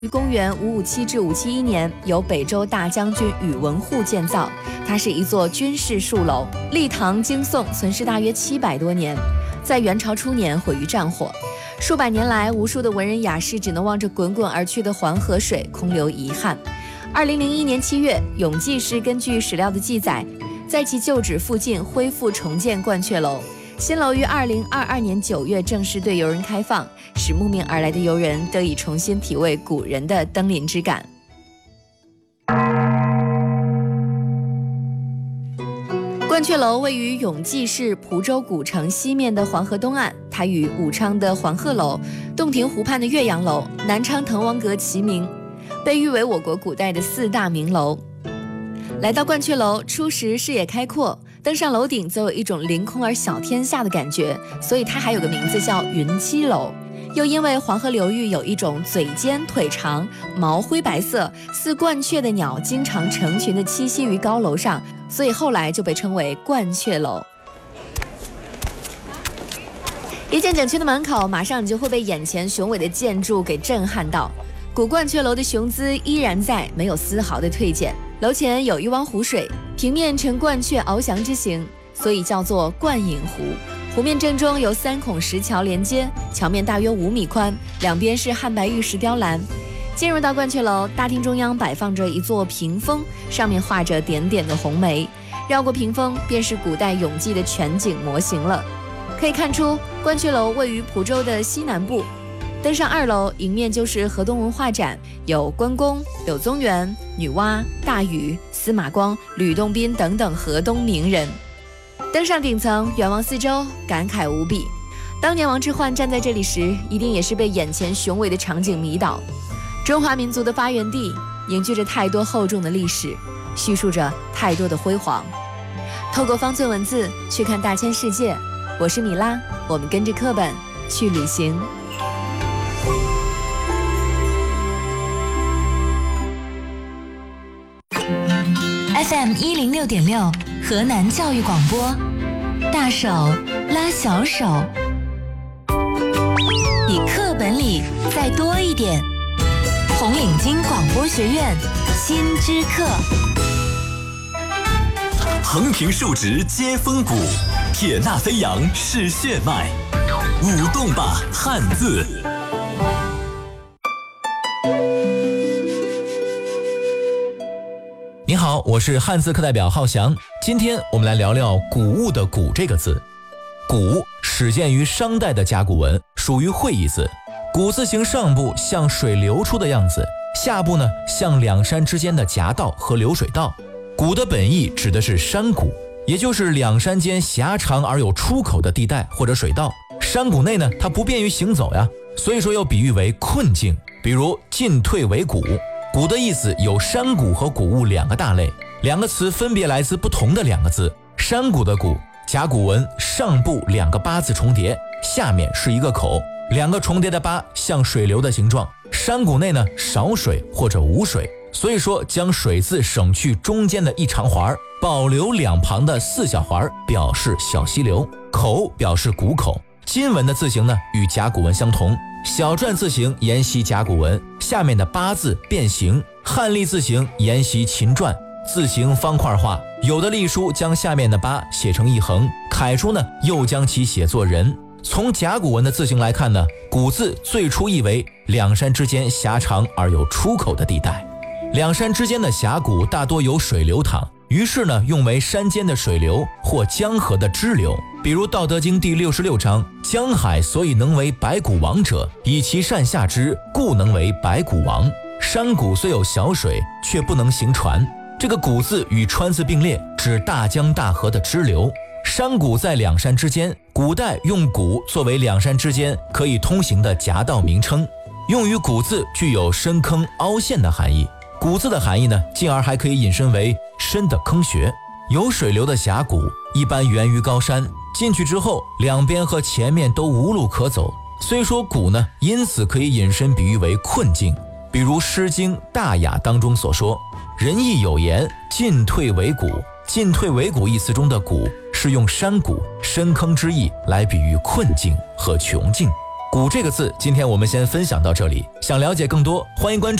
于公元557至571年，由北周大将军宇文护建造。它是一座军事戍楼，历唐经宋，存世大约700多年。在元朝初年毁于战火，数百年来，无数的文人雅士只能望着滚滚而去的黄河水，空留遗憾。2001年7月，永济市根据史料的记载，在其旧址附近恢复重建鹳雀楼。新楼于2022年9月正式对游人开放，使慕名而来的游人得以重新体味古人的登临之感。鹳雀楼位于永济市蒲州古城西面的黄河东岸，它与武昌的黄鹤楼、洞庭湖畔的岳阳楼、南昌滕王阁齐名，被誉为我国古代的4大名楼。来到鹳雀楼，初时视野开阔，登上楼顶则有一种凌空而小天下的感觉，所以它还有个名字叫云栖楼。又因为黄河流域有一种嘴尖腿长、毛灰白色、似鹳雀的鸟经常成群地栖息于高楼上，所以后来就被称为鹳雀楼。一进景区的门口，马上你就会被眼前雄伟的建筑给震撼到。古鹳雀楼的雄姿依然在，没有丝毫的退减。楼前有一汪湖水，平面呈鹳雀翱翔之形，所以叫做鹳影湖。湖面正中有3孔石桥连接，桥面大约5米宽，两边是汉白玉石雕栏。进入到鹳雀楼，大厅中央摆放着一座屏风，上面画着点点的红梅。绕过屏风，便是古代永济的全景模型了。可以看出，鹳雀楼位于蒲州的西南部。登上2楼，迎面就是河东文化展，有关公、柳宗元、女娲、大禹、司马光、吕洞宾等等河东名人。登上顶层，远望四周，感慨无比。当年王之涣站在这里时，一定也是被眼前雄伟的场景迷倒。中华民族的发源地，凝聚着太多厚重的历史，叙述着太多的辉煌。透过方寸文字去看大千世界，我是米拉，我们跟着课本去旅行。 FM 106.6河南教育广播，大手拉小手，比课本里再多一点。红领巾广播学院新知课。 横平竖直接风骨，铁纳飞扬是血脉，舞动吧汉字。 你好，我是汉字课代表浩翔。今天我们来聊聊古物的古这个字。古始建于商代的甲骨文，属于会意字。古字形上部像水流出的样子，下部呢像两山之间的夹道和流水道。谷的本意指的是山谷，也就是两山间狭长而有出口的地带或者水道。山谷内呢，它不便于行走呀，所以说又比喻为困境。比如进退维谷，谷的意思有山谷和谷物2个大类，两个词分别来自不同的2个字。山谷的谷，甲骨文上部2个八字重叠，下面是一个口，2个重叠的八像水流的形状。山谷内呢少水或者无水，所以说将水字省去中间的一长环，保留两旁的4小环，表示小溪流。口表示谷口。金文的字形呢与甲骨文相同，小篆字形沿袭甲骨文，下面的八字变形。汉隶字形沿袭秦篆，字形方块化，有的隶书将下面的八写成一横，楷书呢又将其写作人。从甲骨文的字形来看呢，谷字最初意为两山之间狭长而有出口的地带。两山之间的峡谷大多有水流淌，于是呢用为山间的水流或江河的支流。比如《道德经》第66章，江海所以能为百谷王者，以其善下之，故能为百谷王。山谷虽有小水，却不能行船。这个谷字与川字并列，指大江大河的支流。山谷在两山之间，古代用谷作为两山之间可以通行的夹道名称。用于谷字具有深坑凹陷的含义。谷字的含义呢，进而还可以引申为深的坑穴。有水流的峡谷一般源于高山，进去之后两边和前面都无路可走，虽说谷呢，因此可以引申比喻为困境。比如《诗经·大雅》当中所说，仁义有言，进退维谷。进退维谷一词中的谷是用山谷深坑之意来比喻困境和穷境。 谷这个字，今天我们先分享到这里。想了解更多，欢迎关注